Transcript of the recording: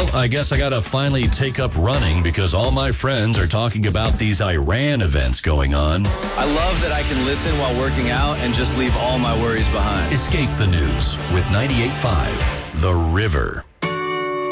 Well, I guess I got to finally take up running because all my friends are talking about these Iran events going on. I love that I can listen while working out and just leave all my worries behind. Escape the news with 98.5 The River.